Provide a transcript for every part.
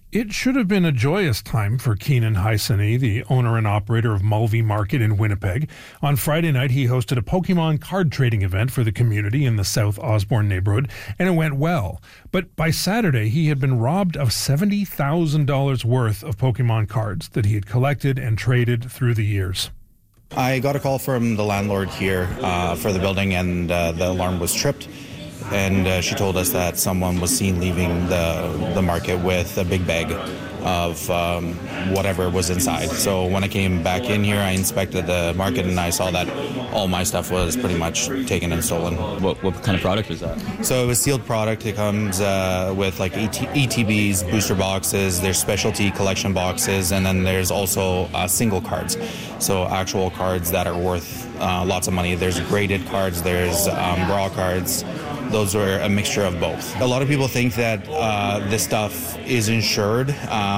It should have been a joyous time for Keenan Hysany, the owner and operator of Mulvey Market in Winnipeg. On Friday night, he hosted a Pokemon card trading event for the community in the South Osborne neighborhood, and it went well. But by Saturday, he had been robbed of $70,000 worth of Pokemon cards that he had collected and traded through the years. I got a call from the landlord here for the building, and the alarm was tripped. And she told us that someone was seen leaving the market with a big bag of whatever was inside. So when I came back in here, I inspected the market and I saw that all my stuff was pretty much taken and stolen. What kind of product was that? So it was sealed product. It comes with like ETBs, booster boxes, there's specialty collection boxes, and then there's also single cards. So actual cards that are worth lots of money. There's graded cards, there's raw cards. Those were a mixture of both. A lot of people think that this stuff is insured.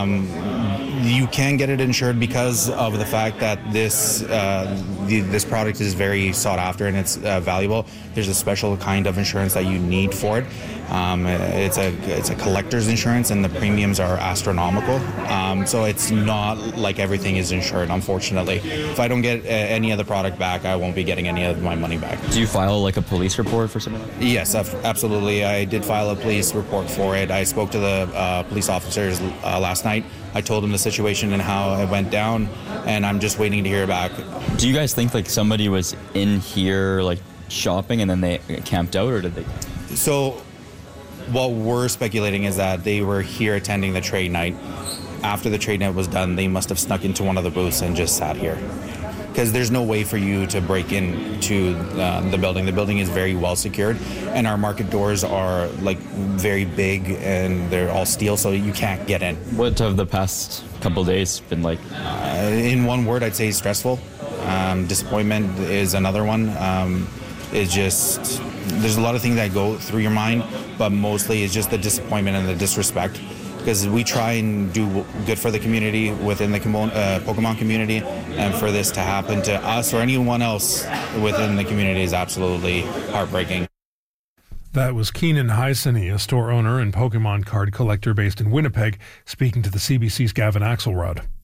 You can get it insured because of the fact that this product is very sought after and it's valuable. There's a special kind of insurance that you need for it. It's a collector's insurance, and the premiums are astronomical. So it's not like everything is insured, unfortunately. If I don't get any of the product back, I won't be getting any of my money back. Do you file like a police report for something like that? Yes, absolutely. I did file a police report for it. I spoke to the police officers last night. I told them the situation and how it went down, and I'm just waiting to hear back. Do you guys think like somebody was in here like shopping and then they camped out, or did they? So what we're speculating is that they were here attending the trade night. After the trade night was done, they must have snuck into one of the booths and just sat here. Because there's no way for you to break into the building. The building is very well secured, and our market doors are like very big and they're all steel, so you can't get in. What have the past couple days been like? In one word, I'd say stressful. Disappointment is another one. It's just, there's a lot of things that go through your mind, but mostly it's just the disappointment and the disrespect. Because we try and do good for the community within the Pokemon community, and for this to happen to us or anyone else within the community is absolutely heartbreaking. That was Keenan Hysany, a store owner and Pokemon card collector based in Winnipeg, speaking to the CBC's Gavin Axelrod.